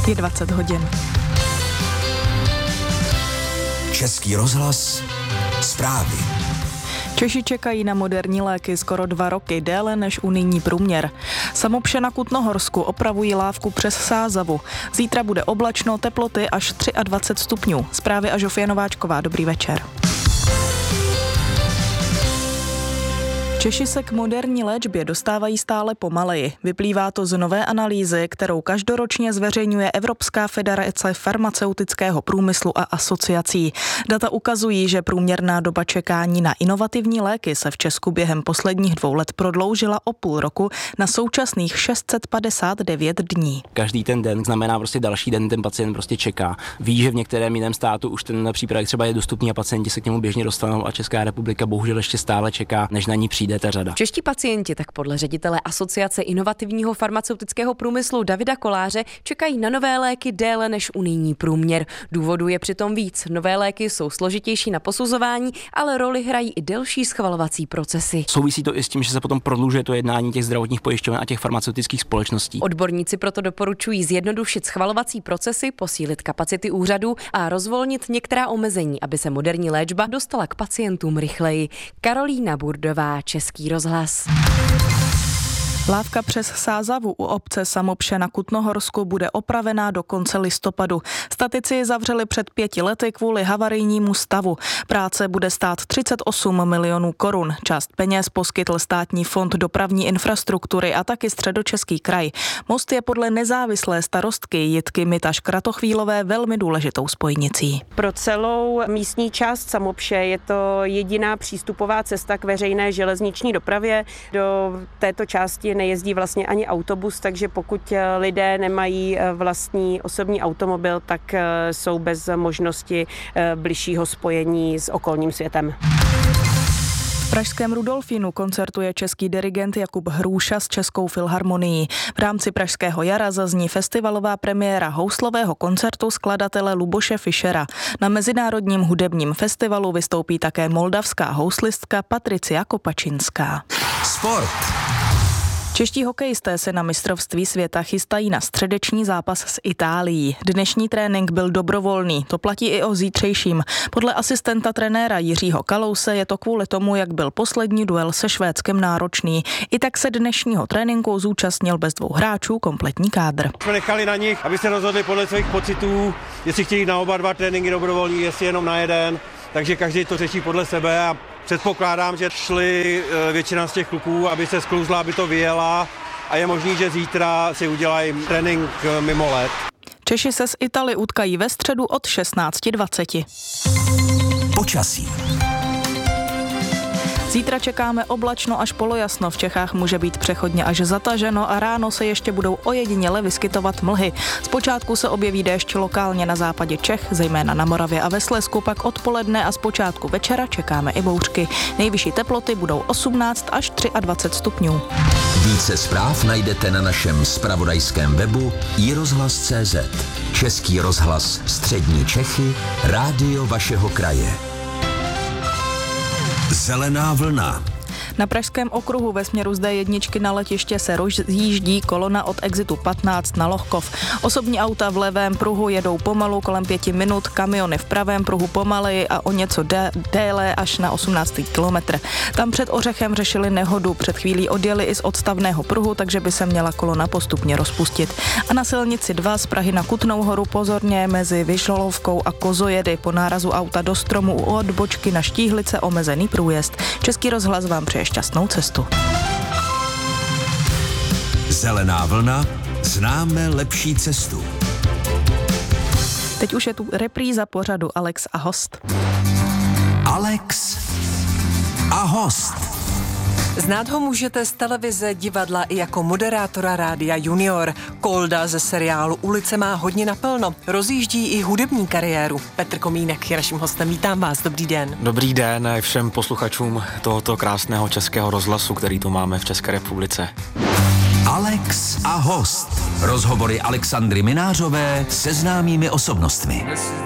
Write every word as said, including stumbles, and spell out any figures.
Je dvacet hodin. Český rozhlas, zprávy. Češi čekají na moderní léky skoro dva roky, déle než unijní průměr. Samopše na Kutnohorsku opravují lávku přes Sázavu. Zítra bude oblačno, teploty až dvacet tři stupňů. Zprávy a Žofie Nováčková, dobrý večer. Češi se k moderní léčbě dostávají stále pomaleji. Vyplývá to z nové analýzy, kterou každoročně zveřejňuje Evropská federace farmaceutického průmyslu a asociací. Data ukazují, že průměrná doba čekání na inovativní léky se v Česku během posledních dvou let prodloužila o půl roku na současných šest set padesát devět dní. Každý ten den znamená prostě další den, ten pacient prostě čeká. Ví, že v některém jiném státu už ten přípravek třeba je dostupný a pacienti se k němu běžně dostanou a Česká republika bohužel ještě stále čeká, než na ní přijde ta řada. Čeští pacienti tak podle ředitele Asociace inovativního farmaceutického průmyslu Davida Koláře čekají na nové léky déle než unijní průměr. Důvodů je přitom víc. Nové léky jsou složitější na posuzování, ale roli hrají i delší schvalovací procesy. Souvisí to i s tím, že se potom prodlužuje to jednání těch zdravotních pojišťoven a těch farmaceutických společností. Odborníci proto doporučují zjednodušit schvalovací procesy, posílit kapacity úřadů a rozvolnit některá omezení, aby se moderní léčba dostala k pacientům rychleji. Karolína Burdová, Český rozhlas. Lávka přes Sázavu u obce Samopše na Kutnohorsku bude opravená do konce listopadu. Statici ji zavřeli před pěti lety kvůli havarijnímu stavu. Práce bude stát třicet osm milionů korun. Část peněz poskytl Státní fond dopravní infrastruktury a taky Středočeský kraj. Most je podle nezávislé starostky Jitky Mitaš Kratochvílové velmi důležitou spojnicí. Pro celou místní část Samopše je to jediná přístupová cesta k veřejné železniční dopravě. Do této části nejezdí vlastně ani autobus, takže pokud lidé nemají vlastní osobní automobil, tak jsou bez možnosti bližšího spojení s okolním světem. V pražském Rudolfínu koncertuje český dirigent Jakub Hrůša s Českou filharmonií. V rámci Pražského jara zazní festivalová premiéra houslového koncertu skladatele Luboše Fischera. Na Mezinárodním hudebním festivalu vystoupí také moldavská houslistka Patricia Kopačinská. Sport. Čeští hokejisté se na mistrovství světa chystají na středeční zápas s Itálií. Dnešní trénink byl dobrovolný, to platí i o zítřejším. Podle asistenta trenéra Jiřího Kalouse je to kvůli tomu, jak byl poslední duel se Švédskem náročný. I tak se dnešního tréninku zúčastnil bez dvou hráčů kompletní kádr. Jsme nechali na nich, aby se rozhodli podle svých pocitů, jestli chtějí na oba dva tréninky dobrovolný, jestli jenom na jeden. Takže každý to řeší podle sebe a předpokládám, že šli většina z těch kluků, aby se sklouzla, aby to vyjela a je možný, že zítra si udělají trénink mimo let. Češi se s Italy utkají ve středu od šestnáct dvacet. Počasí. Zítra čekáme oblačno až polojasno, v Čechách může být přechodně až zataženo a ráno se ještě budou ojediněle vyskytovat mlhy. Zpočátku se objeví déšť lokálně na západě Čech, zejména na Moravě a ve Slezsku, pak odpoledne a zpočátku večera čekáme i bouřky. Nejvyšší teploty budou osmnáct až dvacet tři stupňů. Více zpráv najdete na našem zpravodajském webu i rozhlas tečka cé zet. Český rozhlas Střední Čechy, rádio vašeho kraje. Zelená vlna. Na pražském okruhu ve směru z dé jedna na letiště se rozjíždí kolona od exitu patnáct na Lohkov. Osobní auta v levém pruhu jedou pomalu kolem pěti minut, kamiony v pravém pruhu pomaleji a o něco dé, déle až na osmnáctý kilometr. Tam před Ořechem řešili nehodu, před chvílí odjeli i z odstavného pruhu, takže by se měla kolona postupně rozpustit. A na silnici dva z Prahy na Kutnou Horu pozorně mezi Vyšolovkou a Kozojedy po nárazu auta do stromu u odbočky na Štíhlice omezený průjezd. Český rozhlas vám přeje šťastnou cestu. Zelená vlna, známe lepší cestu. Teď už je tu repríza pořadu Alex a host. Alex a host. Znát ho můžete z televize, divadla i jako moderátora Rádia Junior. Kolda ze seriálu Ulice má hodně naplno. Rozjíždí i hudební kariéru. Petr Komínek je naším hostem. Vítám vás, dobrý den. Dobrý den všem posluchačům tohoto krásného českého rozhlasu, který tu máme v České republice. Alex a host. Rozhovory Alexandry Minářové se známými osobnostmi.